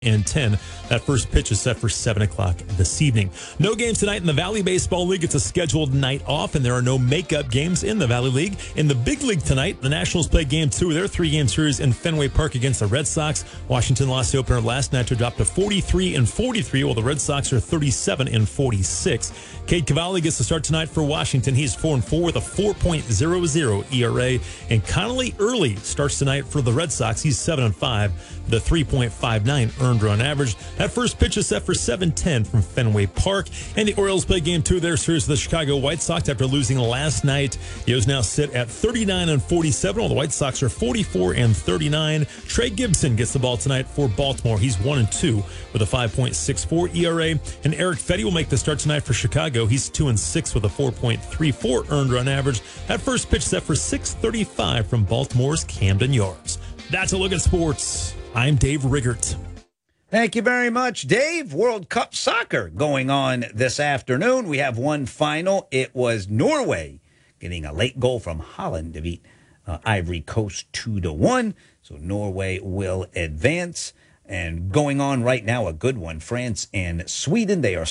and 10. That first pitch is set for 7 o'clock this evening. No games tonight in the Valley Baseball League. It's a scheduled night off, and there are no makeup games in the Valley League. In the Big League tonight, the Nationals play Game 2 of their 3-game series in Fenway Park against the Red Sox. Washington lost the opener last night to drop to 43-43, while the Red Sox are 37-46. Cade Cavalli gets the start tonight for Washington. He's 4-4 with a 4.00 ERA. And Connolly Early starts tonight for the Red Sox. He's 7-5 with a 3.59 earned run average. That first pitch is set for 7:10 from Fenway Park. And the Orioles play Game 2 of their series with the Chicago White Sox after losing last night. The O's now sit at 39-47, while the White Sox are 44-39. Trey Gibson gets the ball tonight for Baltimore. He's 1-2 with a 5.64 ERA. And Eric Fetty will make the start tonight for Chicago. He's 2-6 with a 4.34 earned run average. That first pitch set for 6:35 from Baltimore's Camden Yards. That's a look at sports. I'm Dave Riggert. Thank you very much, Dave. World Cup soccer going on this afternoon. We have one final. It was Norway getting a late goal from Holland to beat Ivory Coast 2-1. So Norway will advance. And going on right now, a good one, France and Sweden. They are